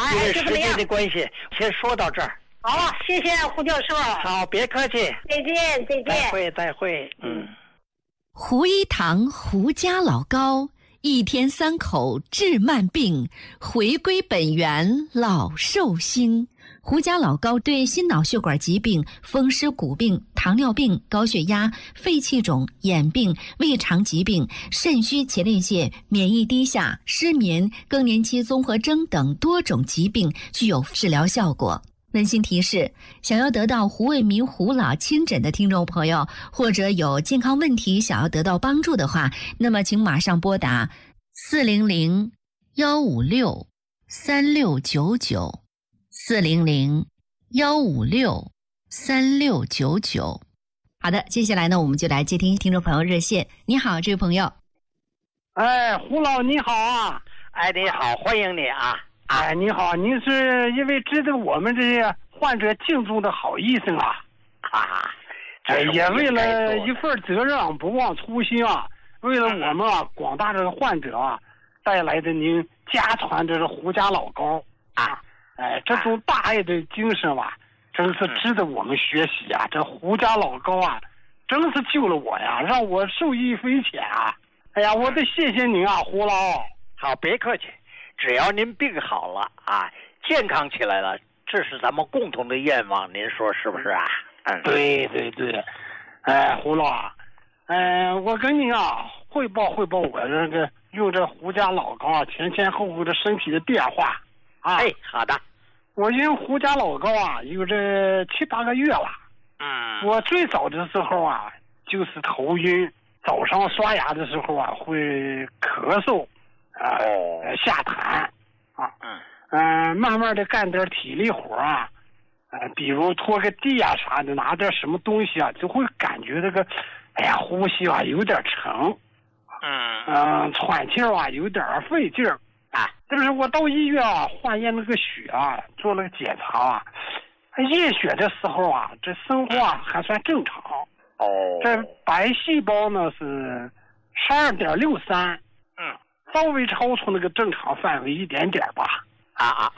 因为时间的关系，先说到这儿。 好了，谢谢胡教授。 好，别客气。 再见，再见。 再会。 胡一堂胡家老高，一天3口治慢病，回归本源老寿星。胡家老高对心脑血管疾病、风湿骨病、糖尿病、高血压、肺气肿、眼病、胃肠疾病、肾虚前列腺、免疫低下、失眠、更年期综合征等多种疾病具有治疗效果。温馨提示：想要得到胡卫民胡老亲诊的听众朋友，或者有健康问题想要得到帮助的话，那么请马上拨打400-156-3699，400-156-3699。好的，接下来呢，我们就来接听听众朋友热线。你好，这位朋友。 哎，胡老你好啊！ 哎，你好，欢迎你啊！ 哎，你好，您是一位值得我们这些患者敬重的好医生啊！也为了一份责任不忘初心啊，为了我们广大的患者带来的您家传这是胡家老高这种大爱的精神真是值得我们学习啊！这胡家老高真是救了我呀，让我受益匪浅啊！哎呀，我得谢谢您啊，胡老。 好，别客气。只要您病好了健康起来了，这是咱们共同的愿望，您说是不是啊？ 对。胡老我跟您汇报我这个用这胡家老高前后的身体的变化好的。 我用胡家老高有这7、8个月了。我最早的时候就是头晕，早上刷牙的时候会咳嗽。下痰慢慢的干点体力活比如拖个地啥的，拿点什么东西就会感觉这个呼吸有点沉，喘气有点费劲儿但是我到医院化验那个血做了个检查验血的时候这生活还算正常。这白细胞呢是12.63，稍微超出那个正常范围一点点吧。